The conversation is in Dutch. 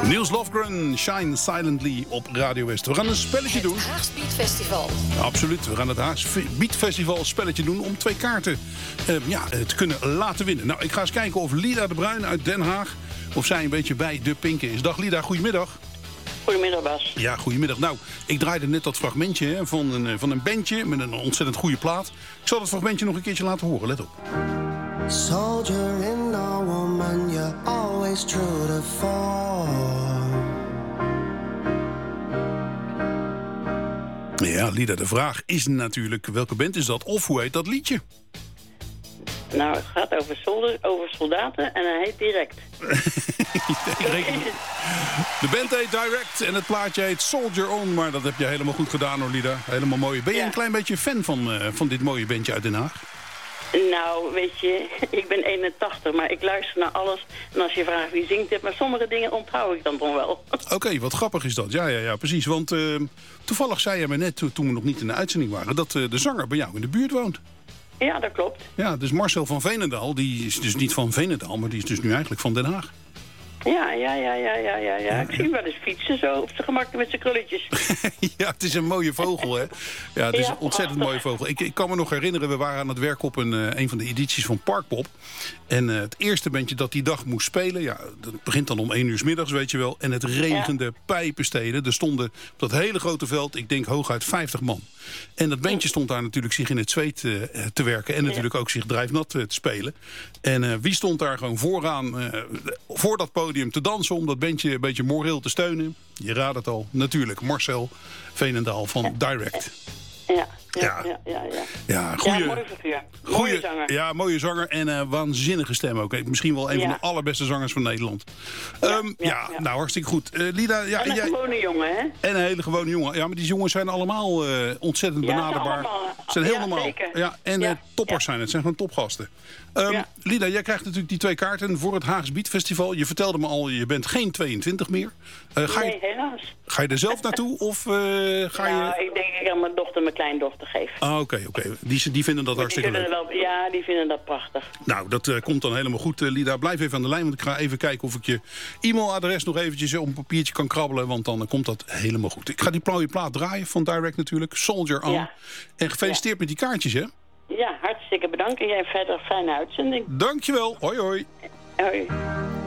Niels Lofgren, Shine Silently op Radio West. We gaan een spelletje doen. Het Haags Beatfestival. Absoluut, we gaan het Haags Beatfestival spelletje doen om 2 kaarten te kunnen laten winnen. Nou, ik ga eens kijken of Lida de Bruin uit Den Haag, of zij een beetje bij de pinken is. Dag Lida, goedemiddag. Goedemiddag, Bas. Ja, goedemiddag. Nou, ik draaide net dat fragmentje van een bandje met een ontzettend goede plaat. Ik zal dat fragmentje nog een keertje laten horen, let op. Soldier in a woman, you're always true to form. Ja, Lida, de vraag is natuurlijk, welke band is dat? Of hoe heet dat liedje? Nou, het gaat over soldaten en hij heet Direct. De band heet Direct en het plaatje heet Soldier On. Maar dat heb je helemaal goed gedaan hoor, Lida. Helemaal mooi. Ben je een klein beetje fan van dit mooie bandje uit Den Haag? Nou, weet je, ik ben 81, maar ik luister naar alles. En als je vraagt wie zingt het, maar sommige dingen onthoud ik dan toch wel. Oké, wat grappig is dat. Ja, precies. Want toevallig zei je me net, toen we nog niet in de uitzending waren, dat de zanger bij jou in de buurt woont. Ja, dat klopt. Ja, dus Marcel van Veenendaal, die is dus niet van Veenendaal, maar die is dus nu eigenlijk van Den Haag. Ja. Ik zie hem wel eens fietsen zo op zijn gemak met zijn krulletjes. Ja, het is een mooie vogel, hè? Ja, het is een ontzettend mooie vogel. Ik kan me nog herinneren, we waren aan het werk op een van de edities van Parkpop. En het eerste bandje dat die dag moest spelen, ja, dat begint dan om 1 uur 's middags, weet je wel. En het regende pijpenstelen. Er stonden op dat hele grote veld, ik denk hooguit 50 man. En dat bandje stond daar natuurlijk zich in het zweet te werken. En natuurlijk ook zich drijfnat te spelen. En wie stond daar gewoon vooraan, voor dat podium te dansen om dat bandje een beetje moreel te steunen? Je raadt het al, natuurlijk Marcel Veenendaal van Direct. Ja, mooie figuur. Mooie zanger. Ja, mooie zanger en waanzinnige stem ook. Misschien wel een van de allerbeste zangers van Nederland. Nou, hartstikke goed. Lida, en een gewone jongen, hè? En een hele gewone jongen. Ja, maar die jongens zijn allemaal ontzettend benaderbaar. Ze zijn heel normaal. Zeker. Ja, en toppers zijn het. Zijn gewoon topgasten. Lida, jij krijgt natuurlijk die 2 kaarten voor het Haags Beatfestival. Je vertelde me al, je bent geen 22 meer. Nee, helaas. Ga je er zelf naartoe? Of ga je... Nou, ik denk dat ik aan mijn dochter, mijn kleindochter geef. Ah, oké. Die vinden dat hartstikke leuk. Ja, die vinden dat prachtig. Nou, dat komt dan helemaal goed, Lida. Blijf even aan de lijn, want ik ga even kijken of ik je e-mailadres nog eventjes op een papiertje kan krabbelen. Want dan komt dat helemaal goed. Ik ga die mooie plaat draaien van Direct natuurlijk. Soldier On. Ja. En gefeliciteerd met die kaartjes, hè? Ja, hartstikke bedankt. En jij verder fijne uitzending. Dankjewel. Hoi, hoi. Hoi.